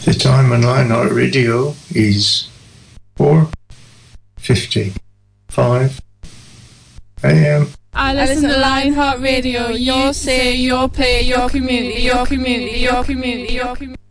The time on Lionheart Radio is 4:55 a.m. I listen to Lionheart Radio. Your say, your play, your community, your community, your community, your community.